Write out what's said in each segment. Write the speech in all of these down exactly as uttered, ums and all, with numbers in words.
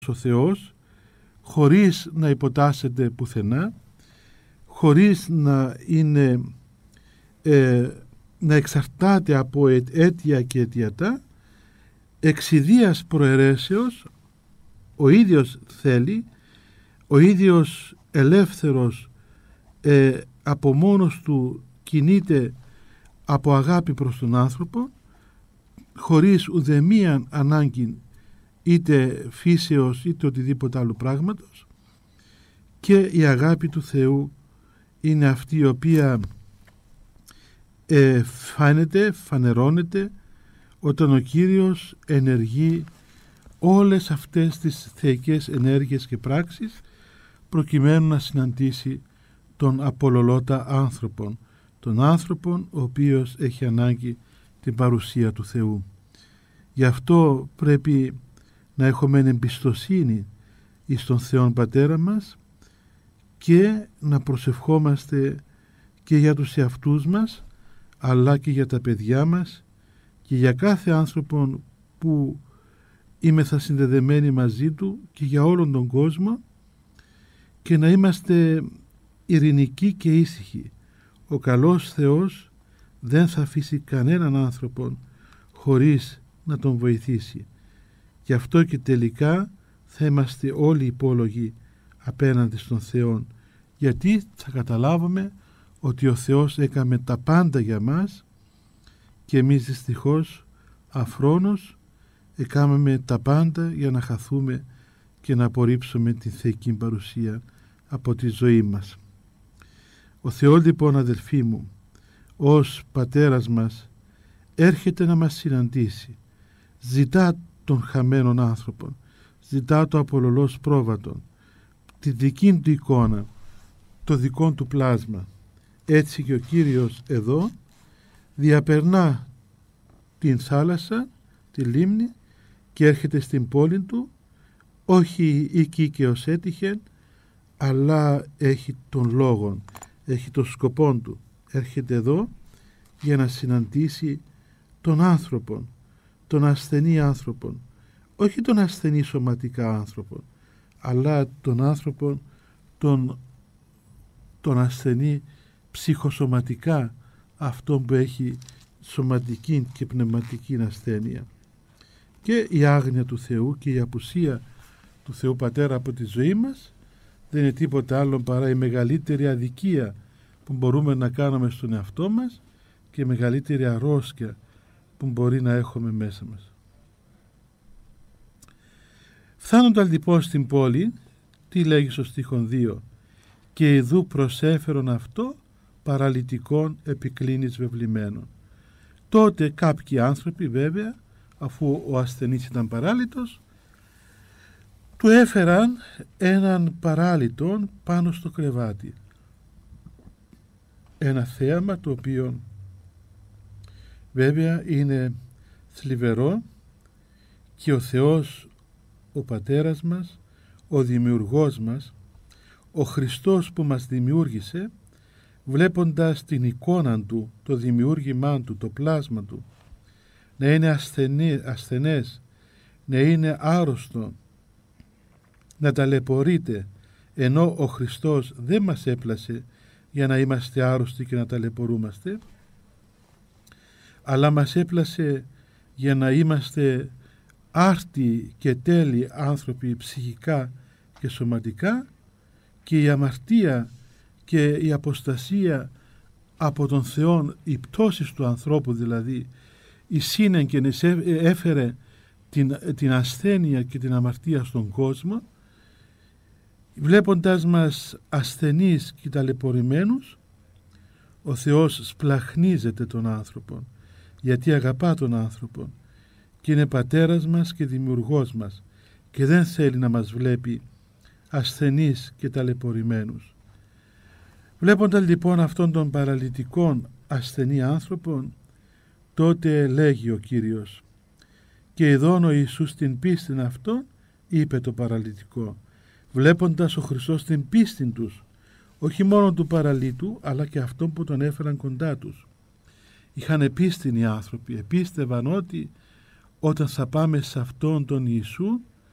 ο Θεός, χωρίς να υποτάσσεται πουθενά, χωρίς να είναι ε, να εξαρτάται από αίτια και αιτιατά, εξ ιδίας προαιρέσεως ο ίδιος θέλει, ο ίδιος ελεύθερος ε, από μόνος του κινείται από αγάπη προς τον άνθρωπο, χωρίς ουδεμίαν ανάγκη είτε φύσεως είτε οτιδήποτε άλλο πράγματος, και η αγάπη του Θεού είναι αυτή η οποία ε, φάνεται, φανερώνεται όταν ο Κύριος ενεργεί όλες αυτές τις θεϊκές ενέργειες και πράξεις προκειμένου να συναντήσει τον απολωλώτα άνθρωπον, τον άνθρωπον ο οποίος έχει ανάγκη την παρουσία του Θεού. Γι' αυτό πρέπει να έχουμε εμπιστοσύνη εις τον Θεόν Πατέρα μας και να προσευχόμαστε και για τους εαυτούς μας, αλλά και για τα παιδιά μας και για κάθε άνθρωπο που είμεθα συνδεδεμένοι μαζί του και για όλον τον κόσμο, και να είμαστε ειρηνικοί και ήσυχοι. Ο καλός Θεός δεν θα αφήσει κανέναν άνθρωπο χωρίς να τον βοηθήσει. Γι' αυτό και τελικά θα είμαστε όλοι υπόλογοι απέναντι στον Θεό, γιατί θα καταλάβουμε ότι ο Θεός έκαμε τα πάντα για μας και εμείς δυστυχώς αφρόνως έκαμε τα πάντα για να χαθούμε και να απορρίψουμε την θεϊκή παρουσία από τη ζωή μας. Ο Θεός λοιπόν, αδελφοί μου, ως Πατέρας μας έρχεται να μας συναντήσει, ζητά τον χαμένον άνθρωπον, ζητά το απολωλός πρόβατον, τη δική του εικόνα, το δικό του πλάσμα. Έτσι και ο Κύριος εδώ διαπερνά την θάλασσα, τη λίμνη, και έρχεται στην πόλη του, όχι εκεί και ως έτυχε, αλλά έχει τον λόγον, έχει τον σκοπό του. Έρχεται εδώ για να συναντήσει τον άνθρωπον, τον ασθενή άνθρωπον, όχι τον ασθενή σωματικά άνθρωπο, αλλά τον άνθρωπο τον, τον ασθενή ψυχοσωματικά, αυτόν που έχει σωματική και πνευματική ασθένεια. Και η άγνοια του Θεού και η απουσία του Θεού Πατέρα από τη ζωή μας δεν είναι τίποτα άλλο παρά η μεγαλύτερη αδικία που μπορούμε να κάνουμε στον εαυτό μας και η μεγαλύτερη αρρώσκια που μπορεί να έχουμε μέσα μας. Φτάνοντας λοιπόν στην πόλη, τι λέγει στο στίχον δύο? Και ιδού προσέφερον αυτό παραλυτικών επικλίνης βεβλημένων. Τότε κάποιοι άνθρωποι, βέβαια, αφού ο ασθενής ήταν παράλυτος, του έφεραν έναν παράλυτον πάνω στο κρεβάτι. Ένα θέαμα το οποίο βέβαια είναι θλιβερό, και ο Θεός, ο Πατέρας μας, ο Δημιουργός μας, ο Χριστός που μας δημιούργησε, βλέποντας την εικόνα του, το δημιούργημά του, το πλάσμα του, να είναι ασθενή, ασθενές, να είναι άρρωστο, να ταλαιπωρείται, ενώ ο Χριστός δεν μας έπλασε για να είμαστε άρρωστοι και να ταλαιπωρούμαστε, αλλά μας έπλασε για να είμαστε άρτιοι και τέλειοι άνθρωποι ψυχικά και σωματικά, και η αμαρτία και η αποστασία από τον Θεό, η πτώση του ανθρώπου δηλαδή, η σύνεγγεν έφερε την, την ασθένεια και την αμαρτία στον κόσμο. Βλέποντας μας ασθενείς και ταλαιπωρημένους, ο Θεός σπλαχνίζεται τον άνθρωπο, γιατί αγαπά τον άνθρωπο και είναι Πατέρας μας και Δημιουργός μας, και δεν θέλει να μας βλέπει ασθενείς και ταλαιπωρημένους. Βλέποντας λοιπόν αυτόν τον παραλυτικόν ασθενή άνθρωπον, τότε λέγει ο Κύριος, και ειδών ο Ιησούς την πίστην αυτόν, είπε το παραλυτικό, βλέποντας ο Χριστός την πίστη τους, όχι μόνο του παραλύτου, αλλά και αυτόν που τον έφεραν κοντά τους. Είχαν επίστην οι άνθρωποι, επίστευαν ότι όταν θα πάμε σε αυτόν τον Ιησού,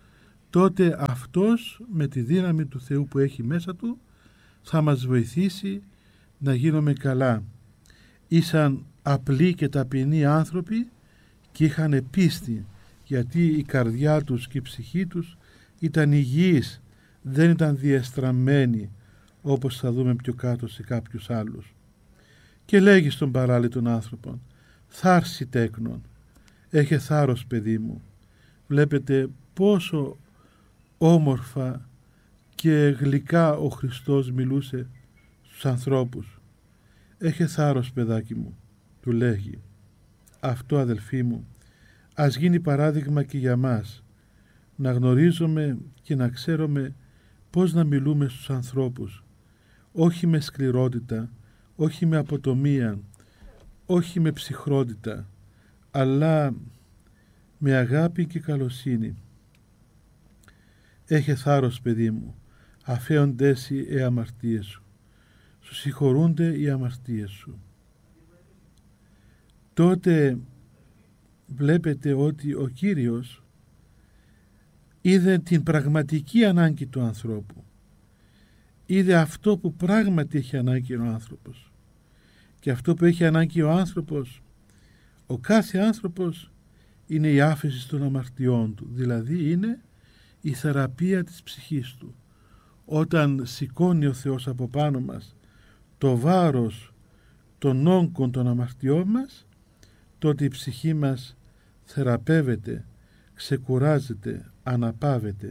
τότε αυτός με τη δύναμη του Θεού που έχει μέσα του θα μας βοηθήσει να γίνουμε καλά. Ήσαν απλοί και ταπεινοί άνθρωποι και είχαν πίστη, γιατί η καρδιά τους και η ψυχή τους ήταν υγιής, δεν ήταν διεστραμμένη όπως θα δούμε πιο κάτω σε κάποιους άλλους. Και λέγει στον παράλυτον άνθρωπον, θάρση τέκνον, έχε θάρρος παιδί μου. Βλέπετε πόσο όμορφα και γλυκά ο Χριστός μιλούσε στους ανθρώπους. Έχε θάρρος παιδάκι μου, του λέγει. Αυτό αδελφοί μου, ας γίνει παράδειγμα και για μας, να γνωρίζουμε και να ξέρουμε πώς να μιλούμε στους ανθρώπους, όχι με σκληρότητα, όχι με αποτομία, όχι με ψυχρότητα, αλλά με αγάπη και καλοσύνη. Έχε θάρρος παιδί μου, αφέονται εσύ οι αμαρτίες σου, σου συγχωρούνται οι αμαρτίες σου. Τότε βλέπετε ότι ο Κύριος είδε την πραγματική ανάγκη του ανθρώπου, είδε αυτό που πράγματι έχει ανάγκη ο άνθρωπος, και αυτό που έχει ανάγκη ο άνθρωπος, ο κάθε άνθρωπος, είναι η άφεση των αμαρτιών του, δηλαδή είναι η θεραπεία της ψυχής του. Όταν σηκώνει ο Θεός από πάνω μας το βάρος των όγκων των αμαρτιών μας, τότε η ψυχή μας θεραπεύεται, ξεκουράζεται, αναπαύεται.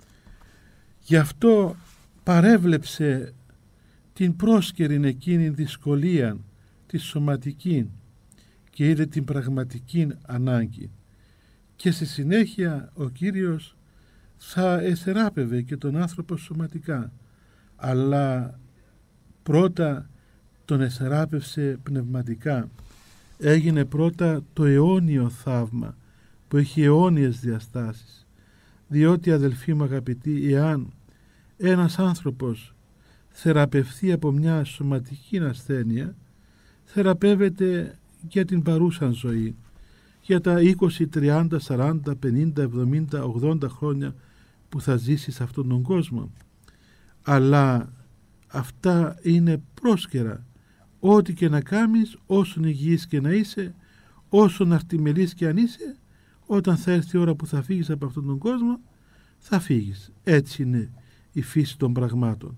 Γι' αυτό παρέβλεψε την πρόσκαιρη εκείνη δυσκολία, τη σωματική, και είδε την πραγματική ανάγκη, και στη συνέχεια ο Κύριος θα εθεράπευε και τον άνθρωπο σωματικά, αλλά πρώτα τον εθεράπευσε πνευματικά. Έγινε πρώτα το αιώνιο θαύμα που έχει αιώνιες διαστάσεις, διότι αδελφοί μου αγαπητοί, εάν ένας άνθρωπος θεραπευθεί από μια σωματική ασθένεια, θεραπεύεται για την παρούσα ζωή, για τα είκοσι, τριάντα, σαράντα, πενήντα, εβδομήντα, ογδόντα χρόνια που θα ζήσει σε αυτόν τον κόσμο. Αλλά αυτά είναι πρόσκαιρα. Ό,τι και να κάνεις, όσον υγιής και να είσαι, όσον αρτιμελής και αν είσαι, όταν θα έρθει η ώρα που θα φύγεις από αυτόν τον κόσμο, θα φύγεις. Έτσι είναι η φύση των πραγμάτων.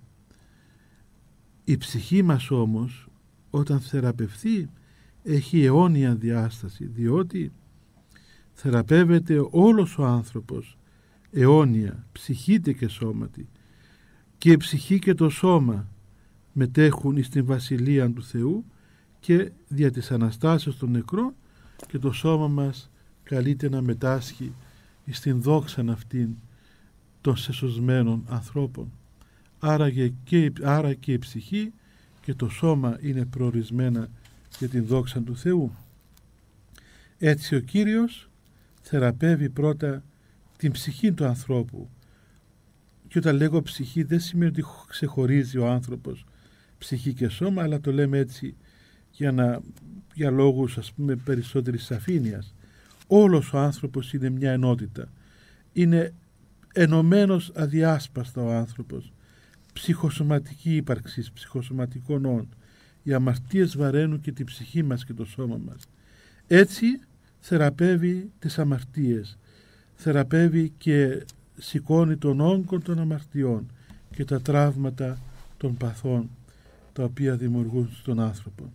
Η ψυχή μας όμως, όταν θεραπευθεί, έχει αιώνια διάσταση, διότι θεραπεύεται όλος ο άνθρωπος αιώνια, ψυχήτε και σώματι, και η ψυχή και το σώμα μετέχουν στην βασιλεία του Θεού, και δια της Αναστάσεως των νεκρών και το σώμα μας καλείται να μετάσχει στην δόξαν αυτήν των σεσωσμένων ανθρώπων. Άρα και, άρα και η ψυχή και το σώμα είναι προορισμένα για την δόξα του Θεού. Έτσι ο Κύριος θεραπεύει πρώτα την ψυχή του ανθρώπου, και όταν λέγω ψυχή δεν σημαίνει ότι ξεχωρίζει ο άνθρωπος ψυχή και σώμα, αλλά το λέμε έτσι για, να, για λόγους ας πούμε περισσότερης σαφήνειας. Όλος ο άνθρωπος είναι μια ενότητα, είναι ενωμένος αδιάσπαστα ο άνθρωπος, ψυχοσωματική ύπαρξη, ψυχοσωματικών όν. Οι αμαρτίες βαραίνουν και την ψυχή μας και το σώμα μας. Έτσι θεραπεύει τις αμαρτίες, θεραπεύει και σηκώνει τον όγκο των αμαρτιών και τα τραύματα των παθών τα οποία δημιουργούν στον άνθρωπο.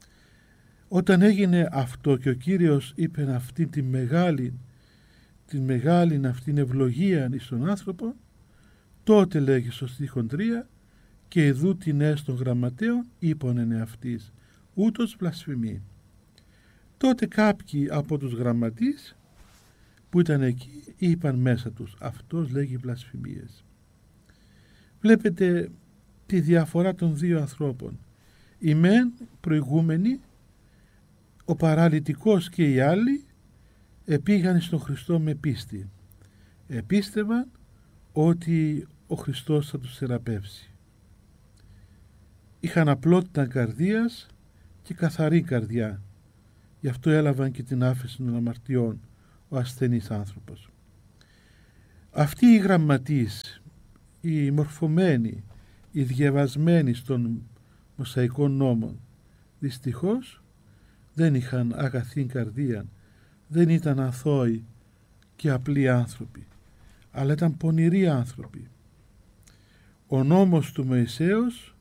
Όταν έγινε αυτό και ο Κύριος είπε αυτή τη μεγάλη, τη μεγάλη αυτήν ευλογία στον άνθρωπο, τότε λέγει στο στίχον τρία, και ειδού την ες των γραμματέων είπονεν εαυτής, ούτως βλασφημεί. Τότε κάποιοι από τους γραμματείς που ήταν εκεί είπαν μέσα τους, αυτός λέγει βλασφημίες. Βλέπετε τη διαφορά των δύο ανθρώπων. Οι μεν προηγούμενοι, ο παραλυτικός και οι άλλοι, επήγαν στον Χριστό με πίστη. Επίστευαν ότι ο Χριστός θα τους θεραπεύσει. Είχαν απλότητα καρδίας και καθαρή καρδιά. Γι' αυτό έλαβαν και την άφεση των αμαρτιών ο ασθενής άνθρωπος. Αυτοί οι γραμματείς, οι μορφωμένοι, οι διαβασμένοι στον Μωσαϊκό νόμο, δυστυχώς δεν είχαν αγαθή καρδία, δεν ήταν αθώοι και απλοί άνθρωποι, αλλά ήταν πονηροί άνθρωποι. Ο νόμος του Μωυσέως,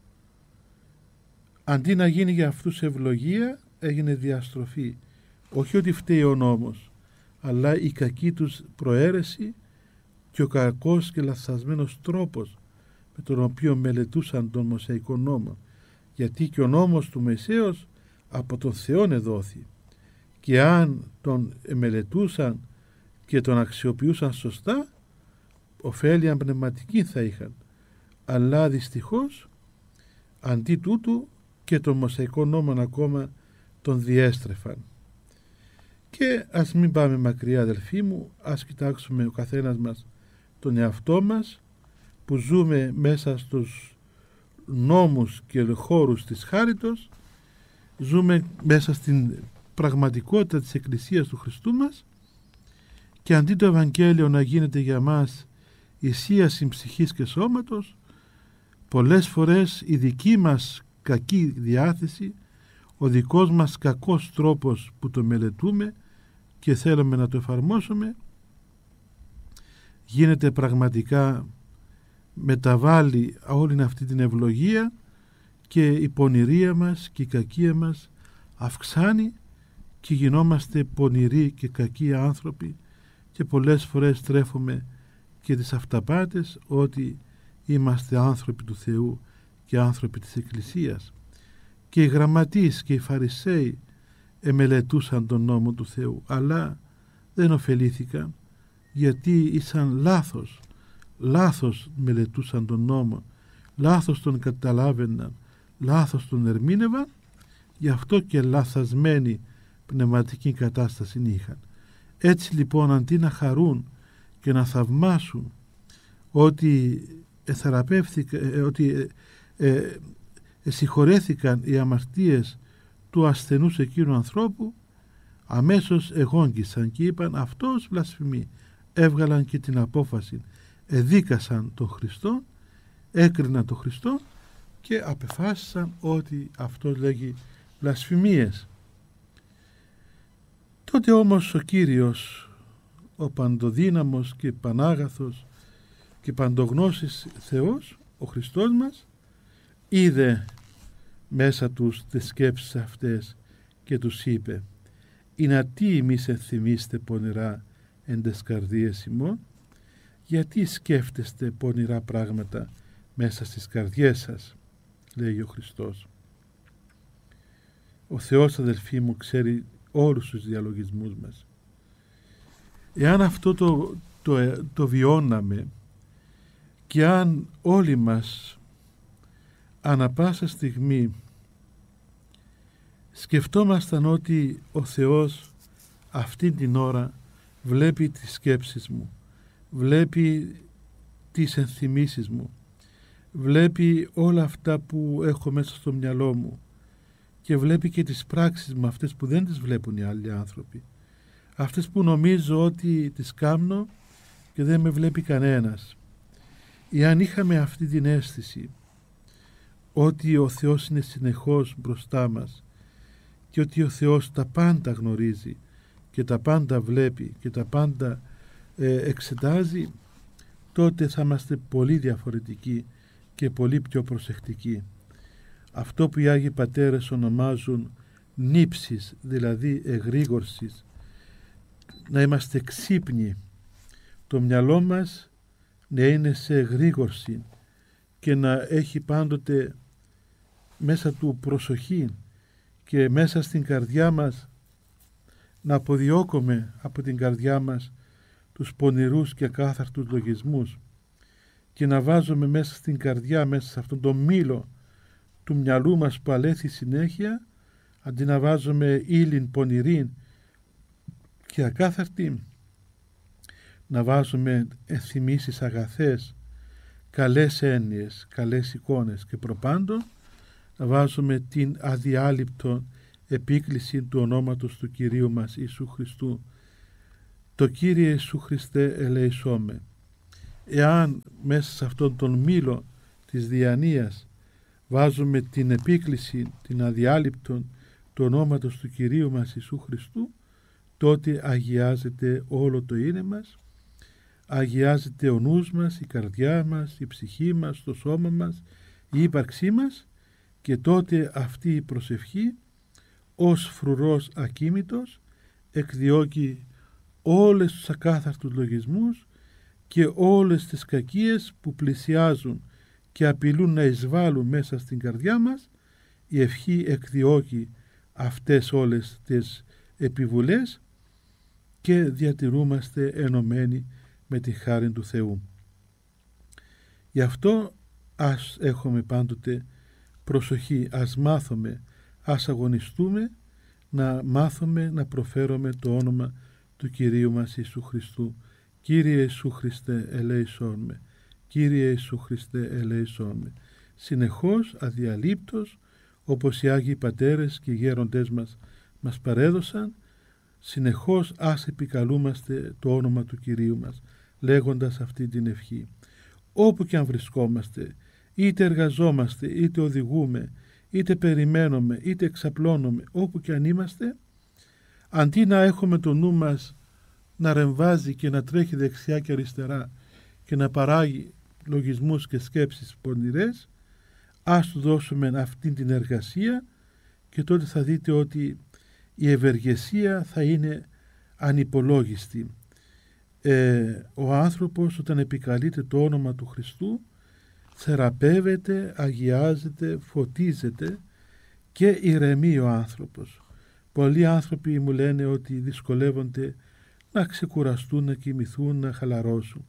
αντί να γίνει για αυτούς ευλογία, έγινε διαστροφή. Όχι ότι φταίει ο νόμος, αλλά η κακή τους προαίρεση και ο κακός και λαθασμένος τρόπος με τον οποίο μελετούσαν τον Μωσαϊκό νόμο, γιατί και ο νόμος του Μωυσέως από τον Θεόν εδόθη, και αν τον μελετούσαν και τον αξιοποιούσαν σωστά, ωφέλεια πνευματική θα είχαν. Αλλά δυστυχώς αντί τούτου και τον Μωσαϊκό νόμο ακόμα τον διέστρεφαν. Και ας μην πάμε μακριά, αδελφοί μου, ας κοιτάξουμε ο καθένας μας τον εαυτό μας, που ζούμε μέσα στους νόμους και χώρους της χάριτος, ζούμε μέσα στην πραγματικότητα της Εκκλησίας του Χριστού μας, και αντί το Ευαγγέλιο να γίνεται για μας εισίαση ψυχής και σώματος, πολλές φορές η δική μας κακή διάθεση, ο δικός μας κακός τρόπος που το μελετούμε και θέλουμε να το εφαρμόσουμε, γίνεται πραγματικά, μεταβάλλει όλη αυτή την ευλογία, και η πονηρία μας και η κακία μας αυξάνει και γινόμαστε πονηροί και κακοί άνθρωποι, και πολλές φορές τρέφουμε και τις αυταπάτες ότι είμαστε άνθρωποι του Θεού και άνθρωποι της Εκκλησίας. Και οι γραμματείς και οι Φαρισαίοι εμελετούσαν τον νόμο του Θεού, αλλά δεν ωφελήθηκαν, γιατί ήσαν λάθος λάθος μελετούσαν τον νόμο, λάθος τον καταλάβαιναν, λάθος τον ερμήνευαν, γι' αυτό και λαθασμένη πνευματική κατάσταση είχαν. Έτσι λοιπόν, αντί να χαρούν και να θαυμάσουν ότι εθεραπεύθηκαν, ότι ε, ε, ε, συγχωρέθηκαν οι αμαρτίες του ασθενούς εκείνου ανθρώπου, αμέσως εγόγγισαν και είπαν αυτός βλασφημεί. Έβγαλαν και την απόφαση, εδίκασαν τον Χριστό, έκριναν τον Χριστό και απεφάσισαν ότι αυτός λέγει βλασφημίες. Τότε όμως ο Κύριος, ο παντοδύναμος και πανάγαθος και παντογνώσης Θεός, ο Χριστός μας, είδε μέσα τους τις σκέψεις αυτές και τους είπε: «Εινά τι εμείς ενθυμίστε πονηρά εν τες καρδίες ημών?» Γιατί σκέφτεστε πονηρά πράγματα μέσα στις καρδιές σας, λέει ο Χριστός. Ο Θεός, αδελφοί μου, ξέρει όλους τους διαλογισμούς μας. Εάν αυτό το, το, το βιώναμε και αν όλοι μας ανα πάσα στιγμή σκεφτόμασταν ότι ο Θεός αυτή την ώρα βλέπει τις σκέψεις μου, βλέπει τις ενθυμίσεις μου, βλέπει όλα αυτά που έχω μέσα στο μυαλό μου και βλέπει και τις πράξεις μου, αυτές που δεν τις βλέπουν οι άλλοι άνθρωποι, αυτές που νομίζω ότι τις κάνω και δεν με βλέπει κανένας. Εάν είχαμε αυτή την αίσθηση ότι ο Θεός είναι συνεχώς μπροστά μας και ότι ο Θεός τα πάντα γνωρίζει και τα πάντα βλέπει και τα πάντα ε, εξετάζει, τότε θα είμαστε πολύ διαφορετικοί και πολύ πιο προσεκτικοί. Αυτό που οι Άγιοι Πατέρες ονομάζουν νύψεις, δηλαδή εγρήγορσης, να είμαστε ξύπνοι, το μυαλό μας να είναι σε εγρήγορση και να έχει πάντοτε μέσα του προσοχή και μέσα στην καρδιά μας να αποδιώκουμε από την καρδιά μας τους πονηρούς και ακάθαρτους λογισμούς και να βάζουμε μέσα στην καρδιά, μέσα σε αυτόν τον μήλο του μυαλού μας που αλέθει συνέχεια, αντί να βάζουμε ύλην πονηρήν και ακάθαρτη, να βάζουμε ενθυμίσεις αγαθές, καλές έννοιες, καλές εικόνες και προπάντων να βάζουμε την αδιάλειπτο επίκληση του ονόματος του Κυρίου μας Ιησού Χριστού το Κύριε Ιησού Χριστέ ελέησόμε. Εάν μέσα σε αυτόν τον μήλο της διανοίας βάζουμε την επίκληση, την αδιάλειπτον του ονόματος του Κυρίου μας Ιησού Χριστού, τότε αγιάζεται όλο το είναι μας, αγιάζεται ο νους μας, η καρδιά μας, η ψυχή μας, το σώμα μας, η ύπαρξή μας, και τότε αυτή η προσευχή ως φρουρός ακίμητος εκδιώκει όλες τους ακάθαρτους λογισμούς και όλες τις κακίες που πλησιάζουν και απειλούν να εισβάλλουν μέσα στην καρδιά μας. Η ευχή εκδιώκει αυτές όλες τις επιβουλές και διατηρούμαστε ενωμένοι με τη χάρη του Θεού. Γι' αυτό ας έχουμε πάντοτε προσοχή, ας μάθουμε, ας αγωνιστούμε να μάθουμε να προφέρουμε το όνομα του Κυρίου μας Ιησού Χριστού. Κύριε Ιησού Χριστέ ελέησόν με, Κύριε Ιησού Χριστέ ελέησόν με. Συνεχώς, αδιαλείπτως, όπως οι Άγιοι Πατέρες και οι γέροντές μας μας παρέδωσαν, συνεχώς ας επικαλούμαστε το όνομα του Κυρίου μας, λέγοντας αυτή την ευχή. Όπου και αν βρισκόμαστε, είτε εργαζόμαστε, είτε οδηγούμε, είτε περιμένουμε, είτε εξαπλώνουμε, όπου και αν είμαστε, αντί να έχουμε το νου μας να ρεμβάζει και να τρέχει δεξιά και αριστερά και να παράγει λογισμούς και σκέψεις πονηρές, ας του δώσουμε αυτή την εργασία και τότε θα δείτε ότι η ευεργεσία θα είναι ανυπολόγιστη. Ε, ο άνθρωπος όταν επικαλείται το όνομα του Χριστού θεραπεύεται, αγιάζεται, φωτίζεται και ηρεμεί ο άνθρωπος. Πολλοί άνθρωποι μου λένε ότι δυσκολεύονται να ξεκουραστούν, να κοιμηθούν, να χαλαρώσουν.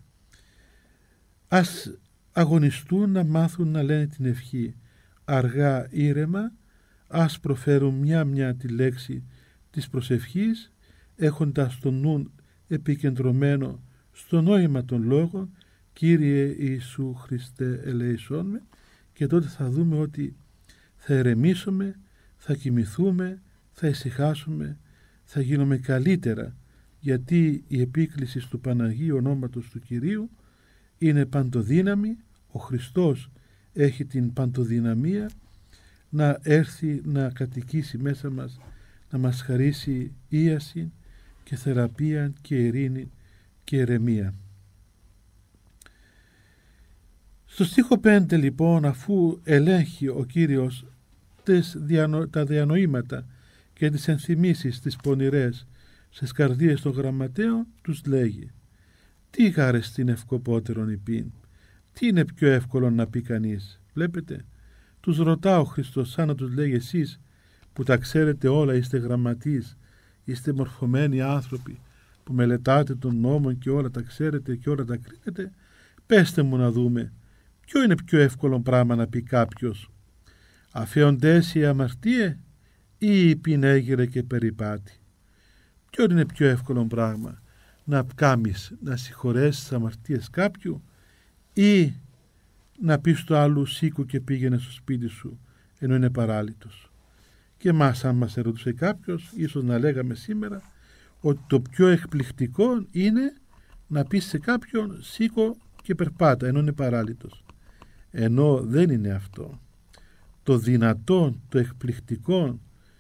Ας αγωνιστούν να μάθουν να λένε την ευχή αργά, ήρεμα, ας προφέρουν μια-μια τη λέξη της προσευχής, έχοντας το νου επικεντρωμένο στο νόημα των λόγων, Κύριε Ιησού Χριστέ ελέησόν με, και τότε θα δούμε ότι θα ερεμήσουμε, θα κοιμηθούμε, θα ησυχάσουμε, θα γίνουμε καλύτερα, γιατί η επίκληση του Παναγίου ονόματος του Κυρίου είναι παντοδύναμη. Ο Χριστός έχει την παντοδυναμία να έρθει να κατοικήσει μέσα μας, να μας χαρίσει ίαση και θεραπεία και ειρήνη και ερεμία. Στο στίχο πέντε λοιπόν, αφού ελέγχει ο Κύριος τις διανο... τα διανοήματα και τις ενθυμίσεις τις πονηρές στις καρδίες των γραμματέων, τους λέγει: τι γάρες την ευκοπότερον υπήν, τι είναι πιο εύκολο να πει κανείς? Βλέπετε, τους ρωτά ο Χριστός σαν να τους λέει: εσείς που τα ξέρετε όλα, είστε γραμματείς, είστε μορφωμένοι άνθρωποι που μελετάτε τον νόμο και όλα τα ξέρετε και όλα τα κρίνετε, πέστε μου να δούμε ποιο είναι πιο εύκολο πράγμα να πει κάποιος, αφέοντες οι αμαρτίε ή υπηνέγειρε και περιπάτη? Ποιο είναι πιο εύκολο πράγμα, να κάμεις, να συγχωρέσεις τις αμαρτίες κάποιου ή να πεις στο άλλου σήκω και πήγαινε στο σπίτι σου ενώ είναι παράλυτος? Και εμάς, αν μας ερωτούσε κάποιος, ίσως να λέγαμε σήμερα ότι το πιο εκπληκτικό είναι να πεις σε κάποιον σήκω και περπάτα ενώ είναι παράλυτος. Ενώ δεν είναι αυτό. Το δυνατόν, το εκπληκτικό,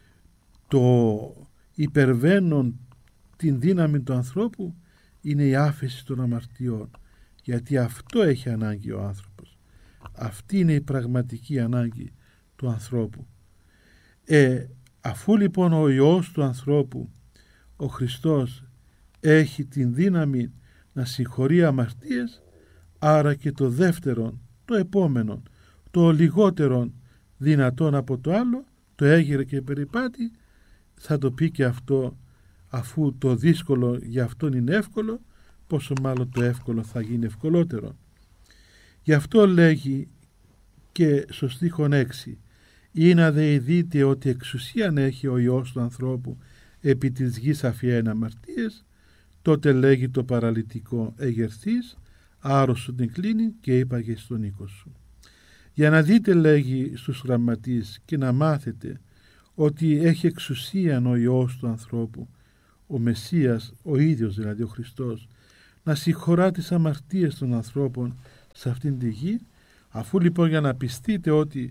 το υπερβαίνον την δύναμη του ανθρώπου είναι η άφεση των αμαρτιών, γιατί αυτό έχει ανάγκη ο άνθρωπος. Αυτή είναι η πραγματική ανάγκη του ανθρώπου. Ε, αφού λοιπόν ο Υιός του ανθρώπου, ο Χριστός, έχει την δύναμη να συγχωρεί αμαρτίες, άρα και το δεύτερο, το επόμενο, το λιγότερο δυνατόν από το άλλο, το έγειρε και περιπάτη, θα το πει και αυτό, αφού το δύσκολο για αυτόν είναι εύκολο, πόσο μάλλον το εύκολο θα γίνει ευκολότερο. Γι' αυτό λέγει και στο στίχον έξι: ή να δεηδείτε ότι εξουσίαν έχει ο Υιός του ανθρώπου επί της γης αφιέν αμαρτίες, τότε λέγει το παραλυτικό: εγερθείς, άρρωστον την κλίνη και είπαγε στον οίκο σου. Για να δείτε, λέγει στους γραμματείς, και να μάθετε ότι έχει εξουσίαν ο Υιός του ανθρώπου, ο Μεσσίας, ο ίδιος δηλαδή ο Χριστός, να συγχωρά τις αμαρτίες των ανθρώπων σε αυτήν τη γη, αφού λοιπόν για να πιστείτε ότι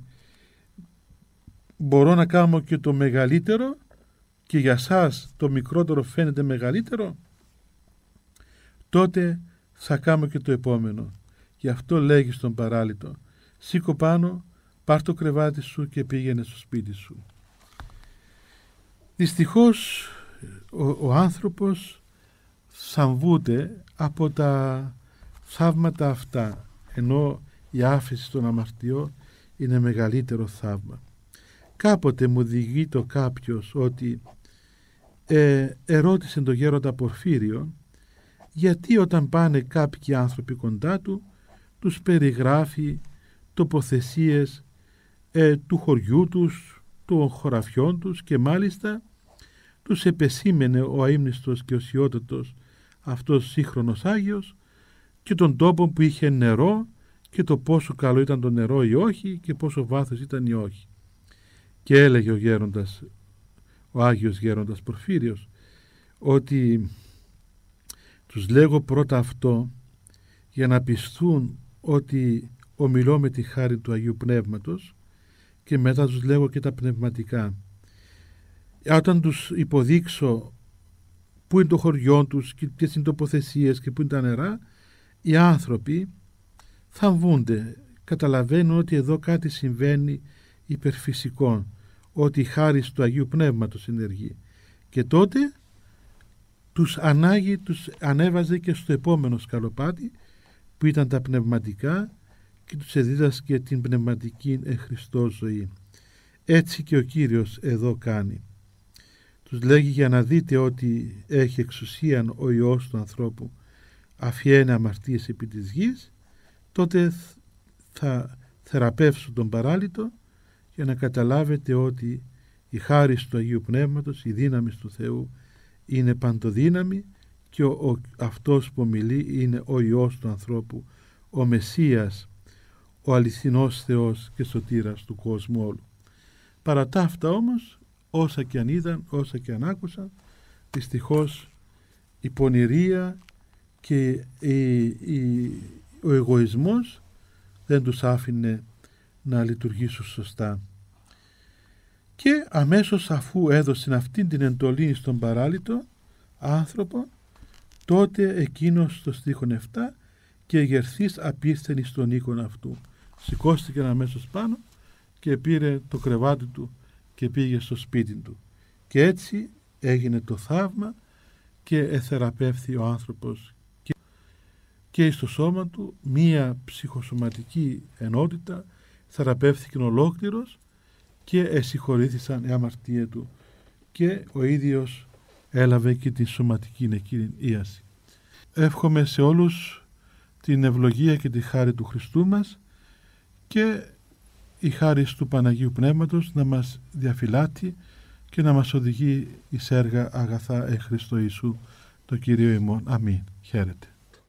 μπορώ να κάνω και το μεγαλύτερο και για σας το μικρότερο φαίνεται μεγαλύτερο, τότε θα κάνω και το επόμενο. Γι' αυτό λέγει στον παράλυτο, σήκω πάνω, πάρ' το κρεβάτι σου και πήγαινε στο σπίτι σου. Δυστυχώς ο, ο άνθρωπος θαμβούται από τα θαύματα αυτά, ενώ η άφεση των αμαρτιών είναι μεγαλύτερο θαύμα. Κάποτε μου διηγείτο κάποιος ότι ε, ερώτησε τον γέροντα Πορφύριο γιατί όταν πάνε κάποιοι άνθρωποι κοντά του τους περιγράφει τοποθεσίες ε, του χωριού τους, των χωραφιών τους και μάλιστα τους επεσήμενε ο αείμνηστος και οσιότατος αυτός σύγχρονος Άγιος και τον τόπο που είχε νερό και το πόσο καλό ήταν το νερό ή όχι και πόσο βάθος ήταν ή όχι. Και έλεγε ο γέροντας, ο Άγιος Γέροντας Πορφύριος, ότι τους λέγω πρώτα αυτό για να πιστούν ότι ομιλώ με τη χάρη του Αγίου Πνεύματος και μετά τους λέγω και τα πνευματικά. Όταν τους υποδείξω πού είναι το χωριό τους και ποιες είναι τοποθεσίες και πού είναι τα νερά, οι άνθρωποι θαμβούνται, καταλαβαίνουν ότι εδώ κάτι συμβαίνει υπερφυσικό, ότι η χάρη του Αγίου Πνεύματος ενεργεί, και τότε τους ανάγει, τους ανέβαζε και στο επόμενο σκαλοπάτι που ήταν τα πνευματικά και τους εδίδασκε την πνευματική εν Χριστώ ζωή. Έτσι και ο Κύριος εδώ κάνει. Τους λέγει για να δείτε ότι έχει εξουσίαν ο Υιός του ανθρώπου, αφιένει αμαρτίες επί της γης, τότε θα θεραπεύσω τον παράλυτο για να καταλάβετε ότι η χάρη του Αγίου Πνεύματος, η δύναμη του Θεού είναι παντοδύναμη και ο, ο, αυτός που μιλεί είναι ο Υιός του ανθρώπου, ο Μεσσίας, ο αληθινός Θεός και σωτήρας του κόσμου όλου. Παρά τα αυτά όμως, όσα και αν είδαν, όσα και αν άκουσαν, δυστυχώς η πονηρία και η, η, ο εγωισμός δεν τους άφηνε να λειτουργήσουν σωστά. Και αμέσως αφού έδωσε αυτήν την εντολή στον παράλυτο άνθρωπο, τότε εκείνος στο στίχον επτά και εγερθείς απίσθενη στον οίκον αυτού. Σηκώστηκε αμέσως πάνω και πήρε το κρεβάτι του και πήγε στο σπίτι του. Και έτσι έγινε το θαύμα και εθεραπεύθη ο άνθρωπος και, και στο σώμα του μία ψυχοσωματική ενότητα, θεραπεύθηκε ολόκληρος και εσυγχωρήθησαν οι αμαρτίες του και ο ίδιος έλαβε και τη σωματική εκείνη ίαση. Εύχομαι σε όλους την ευλογία και τη χάρη του Χριστού μας και η χάρη του Παναγίου Πνεύματος να μας διαφυλάττει και να μας οδηγεί εις έργα αγαθά εν Χριστώ Ιησού το Κύριο ημών. Αμήν. Χαίρετε.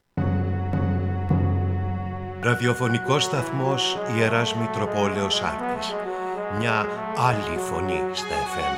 Ραδιοφωνικός σταθμός Ιεράς Μητροπόλεως Άρτης. Μια άλλη φωνή στα εφ εμ.